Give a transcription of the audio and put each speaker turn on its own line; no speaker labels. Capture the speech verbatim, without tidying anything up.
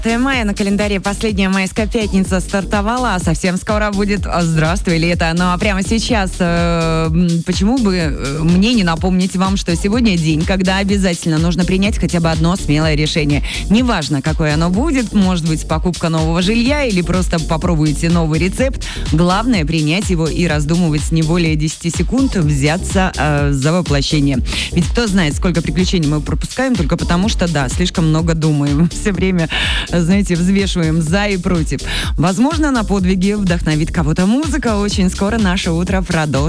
мая на календаре, последняя майская пятница стартовала, а совсем скоро будет «Здравствуй, лето». Ну а прямо сейчас, э, почему бы э, мне не напомнить вам, что сегодня день, когда обязательно нужно принять хотя бы одно смелое решение. Неважно, какое оно будет, может быть, покупка нового жилья или просто попробуйте новый рецепт. Главное принять его и раздумывать не более десяти секунд, взяться э, за воплощение. Ведь кто знает, сколько приключений мы пропускаем только потому, что, да, слишком много думаем. Все время, знаете, взвешиваем за и против. Возможно, на подвиги вдохновит кого-то музыка. Очень скоро наше утро продолжится.